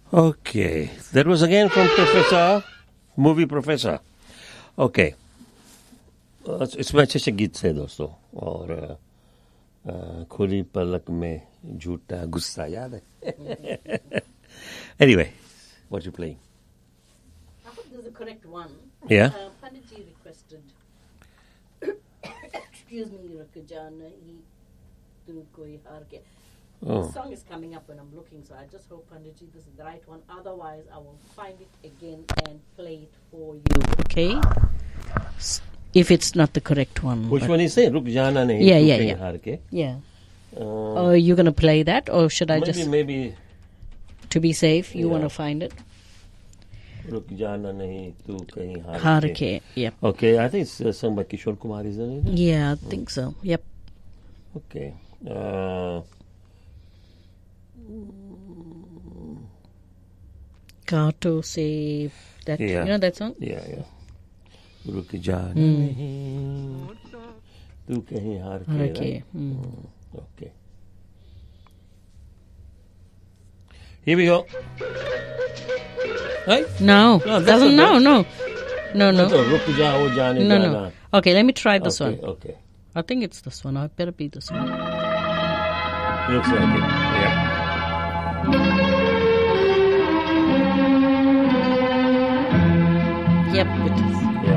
Okay, that was again from Professor, movie Professor. Okay, इसमें अच्छे से गीत थे दोस्तों और खुली पलक में झूठा गुस्सा याद है. Anyway, what you playing? I hope this is the correct one. Yeah. Panditji requested, excuse me, Rakajana, tu koi har ke. The song is coming up when I'm looking, so I just hope, Panditji, this is the right one. Otherwise, I will find it again and play it for you. Okay? If it's not the correct one. Which one is it? Ruk jana nahi. Yeah. Har ke. Yeah. Are you going to play that, or should I maybe to be safe, you want to find it? Ruk jana nahi, tu kahin Har ke. Yep. Okay, I think it's sung by Kishore Kumar, isn't it? Yeah, I think so. Yep. Okay. Kato se that you know that song? Yeah. Ruk jana nahi, tu kahin har ke. Okay. Okay. Here we go. Right? No. Doesn't no. Ruk ja ho jane jana. No. Okay, let me try this one. Okay. I think it's this one. I better be this one. Looks like it. Yeah. Yep, it is. Yeah.